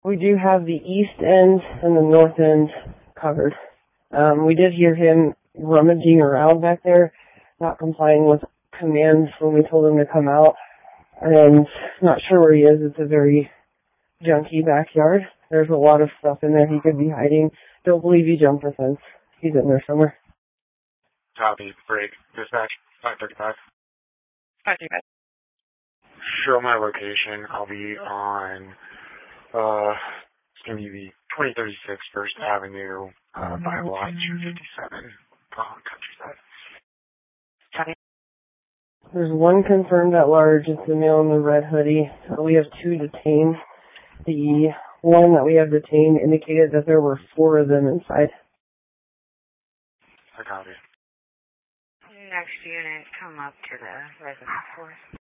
We do have the east end and the north end covered. We did hear him rummaging around back there, not complying with commands when we told him to come out, and not sure where he is. It's a very junky backyard. There's a lot of stuff in there he could be hiding. Don't believe he jumped the fence. He's in there somewhere. Copy. Break. Dispatch. 535. 535. Show my location. I'll be on, it's going to be 2036 First Avenue, by lot 257, Countryside. Copy. There's one confirmed at large. It's the male in the red hoodie. We have 2 detained. The one that we have detained indicated that there were 4 of them inside. I copy. Next unit, come up to the residence force.